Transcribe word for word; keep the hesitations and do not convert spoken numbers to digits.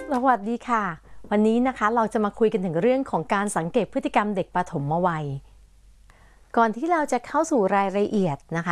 สวัสดีค่ะวันนี้นะคะเราจะมาคุยกันถึงเรื่องของการสังเกตพฤติกรรมเด็กปฐมวัยก่อนที่เราจะเข้าสู่รายละเอียดนะคะ